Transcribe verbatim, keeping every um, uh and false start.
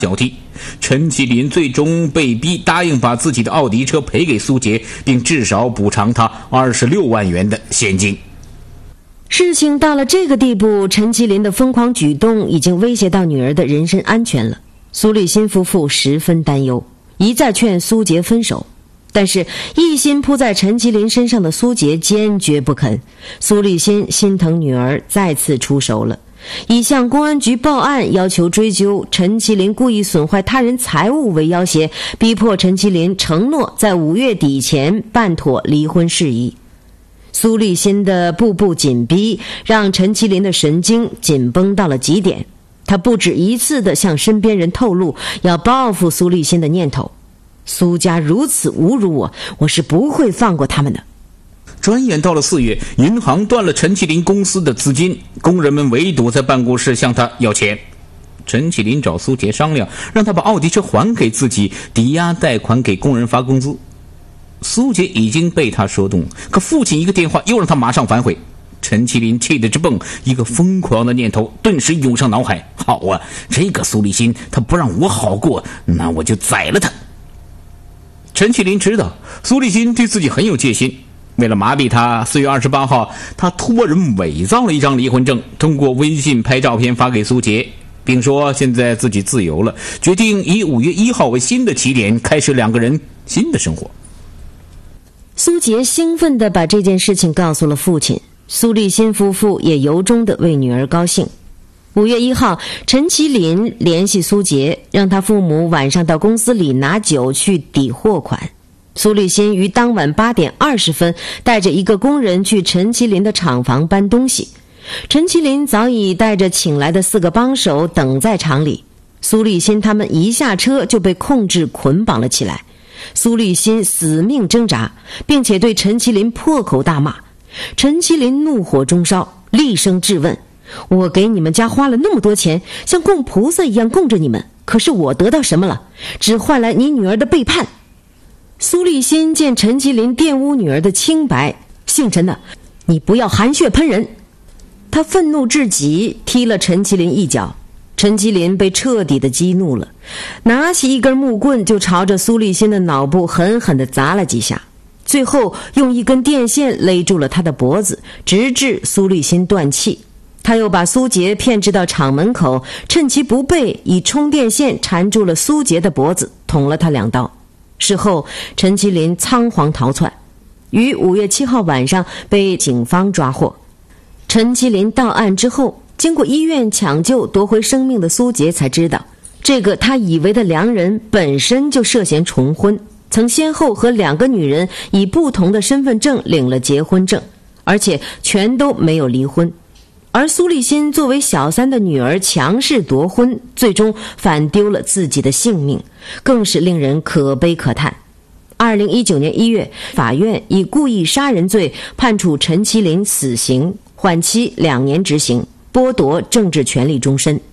交替，陈其林最终被逼答应把自己的奥迪车赔给苏杰，并至少补偿他二十六万元的现金。 事情到了这个地步，陈其林的疯狂举动已经威胁到女儿的人身安全了。苏立新夫妇十分担忧，一再劝苏杰分手，但是一心扑在陈其林身上的苏杰坚决不肯。苏立新心疼女儿，再次出手了，以向公安局报案要求追究陈其林故意损坏他人财物为要挟，逼迫陈其林承诺在五月底前办妥离婚事宜。苏立新的步步紧逼让陈其林的神经紧绷到了极点，他不止一次地向身边人透露要报复苏立新的念头。苏家如此侮辱我，我是不会放过他们的。 转眼到了四月，银行断了陈其林公司的资金，工人们围堵在办公室向他要钱。陈其林找苏杰商量，让他把奥迪车还给自己，抵押贷款给工人发工资。苏杰已经被他说动，可父亲一个电话又让他马上反悔。陈其林气得直蹦，一个疯狂的念头顿时涌上脑海：好啊，这个苏立新他不让我好过，那我就宰了他。陈其林知道苏立新对自己很有戒心，为了麻痹他，四月二十八号他托人伪造了一张离婚证，通过微信拍照片发给苏杰，并说现在自己自由了，决定以五月一号为新的起点，开始两个人新的生活。 苏杰兴奋地把这件事情告诉了父亲，苏立新夫妇也由衷地为女儿高兴。五月一号，陈其林联系苏杰，让他父母晚上到公司里拿酒去抵货款。苏立新于当晚八点二十分带着一个工人去陈其林的厂房搬东西，陈其林早已带着请来的四个帮手等在厂里。苏立新他们一下车就被控制捆绑了起来，苏立新死命挣扎，并且对陈其林破口大骂。陈其林怒火中烧，厉声质问：我给你们家花了那么多钱，像供菩萨一样供着你们，可是我得到什么了？只换来你女儿的背叛。苏立新见陈其林玷污女儿的清白，姓陈的，你不要含血喷人。他愤怒至极，踢了陈其林一脚。陈其林被彻底的激怒了，拿起一根木棍就朝着苏立新的脑部狠狠地砸了几下，最后用一根电线勒住了他的脖子，直至苏立新断气。他又把苏杰骗至到厂门口，趁其不备，以充电线缠住了苏杰的脖子，捅了他两刀。事后陈其林仓皇逃窜，于五月七号晚上被警方抓获。陈其林到案之后，经过医院抢救夺回生命的苏杰才知道，这个他以为的良人本身就涉嫌重婚，曾先后和两个女人以不同的身份证领了结婚证，而且全都没有离婚。而苏立新作为小三的女儿强势夺婚，最终反丢了自己的性命，更是令人可悲可叹。二零一九年一月，法院以故意杀人罪判处陈其林死刑，缓期两年执行，剥夺政治权利终身。